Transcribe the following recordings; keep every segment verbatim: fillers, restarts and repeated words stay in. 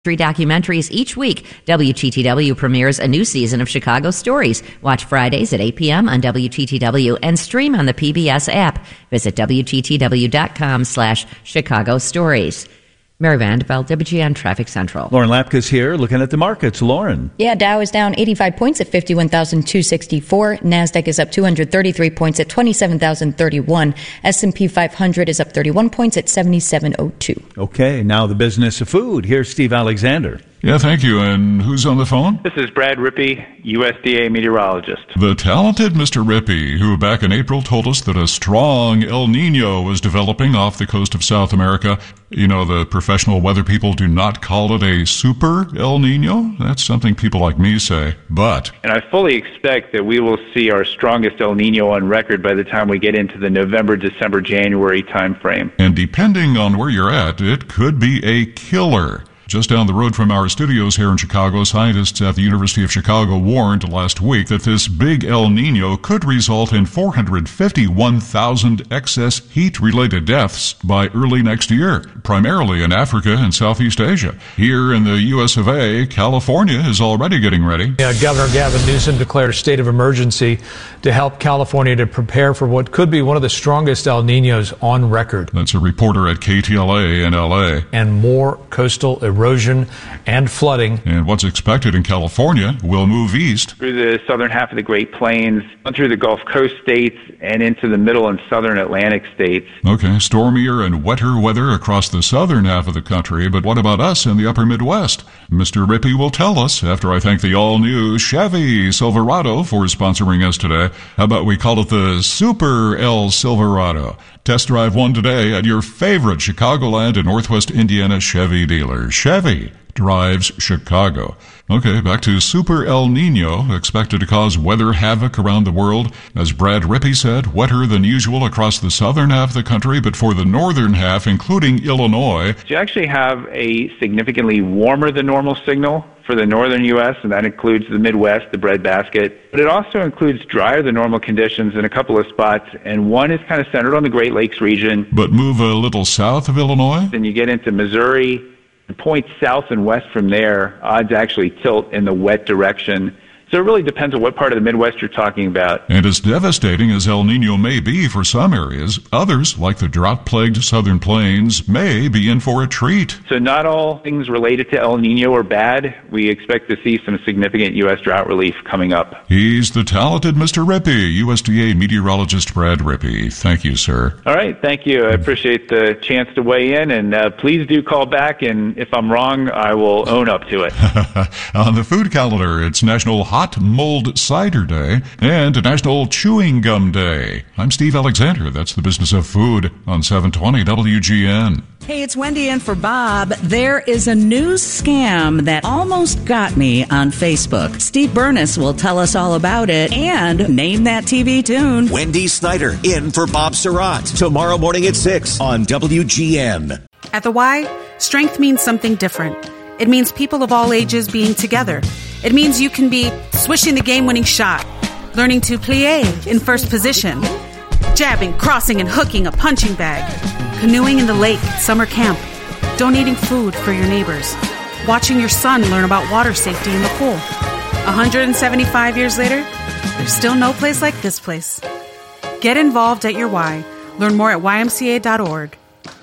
Three documentaries each week. W T T W premieres a new season of Chicago Stories. Watch Fridays at eight p.m. on W T T W and stream on the P B S app. Visit W T T W dot com slash Chicago Stories. Mary Vandeveld, W G N Traffic Central. Lauren Lapkus here, looking at the markets. Lauren. Yeah, Dow is down eighty-five points at fifty-one thousand two hundred sixty-four. NASDAQ is up two hundred thirty-three points at twenty-seven thousand thirty-one. S and P five hundred is up thirty-one points at seventy-seven oh two. Okay, now the business of food. Here's Steve Alexander. Yeah, thank you. And who's on the phone? This is Brad Rippey, U S D A meteorologist. The talented Mister Rippey, who back in April told us that a strong El Nino was developing off the coast of South America. You know, the professional weather people do not call it a super El Nino. That's something people like me say. But... And I fully expect that we will see our strongest El Nino on record by the time we get into the November, December, January timeframe. And depending on where you're at, it could be a killer. Just down the road from our studios here in Chicago, scientists at the University of Chicago warned last week that this big El Nino could result in four hundred fifty-one thousand excess heat-related deaths by early next year, primarily in Africa and Southeast Asia. Here in the U S of A, California is already getting ready. Yeah, Governor Gavin Newsom declared a state of emergency to help California to prepare for what could be one of the strongest El Ninos on record. That's a reporter at K T L A in L A. And more coastal erosion. erosion and flooding. And what's expected in California will move east through the southern half of the Great Plains, through the Gulf Coast states, and into the middle and southern Atlantic states. Okay, stormier and wetter weather across the southern half of the country, but what about us in the upper Midwest? Mister Rippey will tell us after I thank the all-new Chevy Silverado for sponsoring us today. How about we call it the Super El Silverado? Test drive one today at your favorite Chicagoland and Northwest Indiana Chevy dealer. Chevy drives Chicago. Okay, back to Super El Nino, expected to cause weather havoc around the world. As Brad Rippey said, wetter than usual across the southern half of the country, but for the northern half, including Illinois. You actually have a significantly warmer than normal signal for the northern U S, and that includes the Midwest, the breadbasket. But it also includes drier than normal conditions in a couple of spots, and one is kind of centered on the Great Lakes region. But move a little south of Illinois? Then you get into Missouri. Points south and west from there, odds actually tilt in the wet direction. So it really depends on what part of the Midwest you're talking about. And as devastating as El Nino may be for some areas, others, like the drought-plagued southern plains, may be in for a treat. So not all things related to El Nino are bad. We expect to see some significant U S drought relief coming up. He's the talented Mister Rippey, U S D A meteorologist Brad Rippey. Thank you, sir. All right, thank you. I appreciate the chance to weigh in, and uh, please do call back, and if I'm wrong, I will own up to it. On the food calendar, it's National Hot Mold Cider Day and National Chewing Gum Day. I'm Steve Alexander. That's the business of food on seven twenty W G N. Hey, it's Wendy in for Bob. There is a news scam that almost got me on Facebook. Steve Burness will tell us all about it and name that T V tune. Wendy Snyder in for Bob Surratt tomorrow morning at six on W G N. At the Y, strength means something different. It means people of all ages being together. It means you can be swishing the game-winning shot, learning to plie in first position, jabbing, crossing, and hooking a punching bag, canoeing in the lake at summer camp, donating food for your neighbors, watching your son learn about water safety in the pool. one hundred seventy-five years later, there's still no place like this place. Get involved at your Y. Learn more at Y M C A dot org.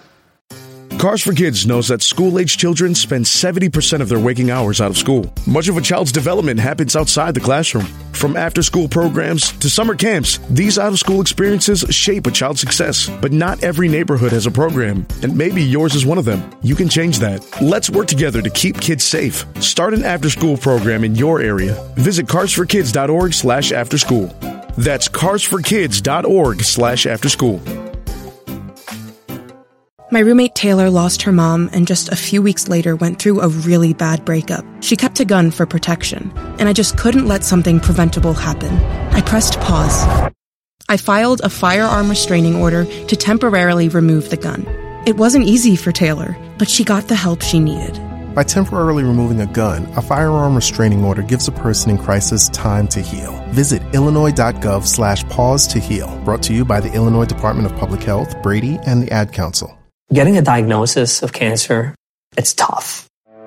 Cars for Kids knows that school-age children spend seventy percent of their waking hours out of school. Much of a child's development happens outside the classroom. From after-school programs to summer camps, these out-of-school experiences shape a child's success. But not every neighborhood has a program, and maybe yours is one of them. You can change that. Let's work together to keep kids safe. Start an after-school program in your area. Visit cars for kids dot org slash after school. That's cars for kids dot org slash after school. My roommate Taylor lost her mom and just a few weeks later went through a really bad breakup. She kept a gun for protection, and I just couldn't let something preventable happen. I pressed pause. I filed a firearm restraining order to temporarily remove the gun. It wasn't easy for Taylor, but she got the help she needed. By temporarily removing a gun, a firearm restraining order gives a person in crisis time to heal. Visit illinois.gov slash pause to heal. Brought to you by the Illinois Department of Public Health, Brady, and the Ad Council. Getting a diagnosis of cancer, it's tough.